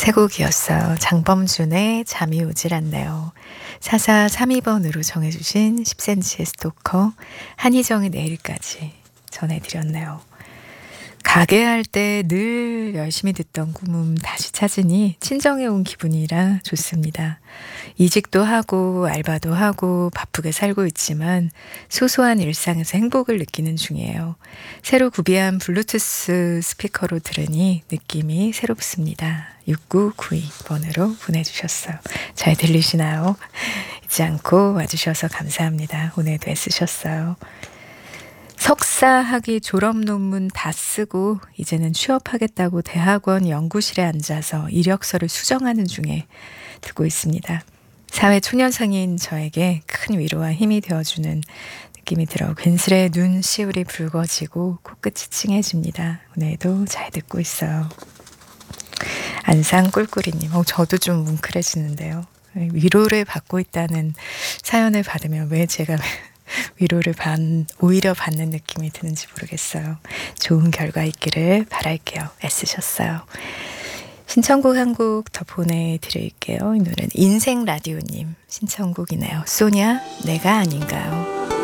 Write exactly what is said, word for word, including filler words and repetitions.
세 곡이었어요. 장범준의 잠이 오질 않네요. 사사삼이 번으로 정해주신 십 센티미터의 스토커, 한희정의 내일까지 전해드렸네요. 가게 할 때 늘 열심히 듣던 꿈음 다시 찾으니 친정에 온 기분이라 좋습니다. 이직도 하고 알바도 하고 바쁘게 살고 있지만 소소한 일상에서 행복을 느끼는 중이에요. 새로 구비한 블루투스 스피커로 들으니 느낌이 새롭습니다. 육구구이 번으로 보내주셨어요. 잘 들리시나요? 잊지 않고 와주셔서 감사합니다. 오늘도 애쓰셨어요. 석사학위 졸업 논문 다 쓰고 이제는 취업하겠다고 대학원 연구실에 앉아서 이력서를 수정하는 중에 듣고 있습니다. 사회 초년생인 저에게 큰 위로와 힘이 되어주는 느낌이 들어 괜스레 눈 시울이 붉어지고 코끝이 찡해집니다. 오늘도 잘 듣고 있어요. 안상 꿀꿀이님, 어, 저도 좀 뭉클해지는데요. 위로를 받고 있다는 사연을 받으면 왜 제가 위로를 받, 오히려 받는 느낌이 드는지 모르겠어요. 좋은 결과 있기를 바랄게요. 애쓰셨어요. 신청곡 한 곡 더 보내드릴게요. 이 노래는 인생 라디오님 신청곡이네요. 소냐, 내가 아닌가요?